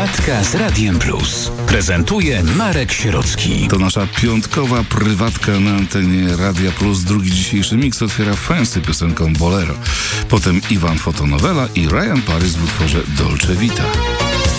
Prywatka z Radiem Plus. Prezentuje Marek Sierocki. To nasza piątkowa prywatka na antenie Radia Plus. Drugi dzisiejszy miks otwiera Fancy piosenką Bolero. Potem Iwan Fotonowela i Ryan Paris w utworze Dolce Vita.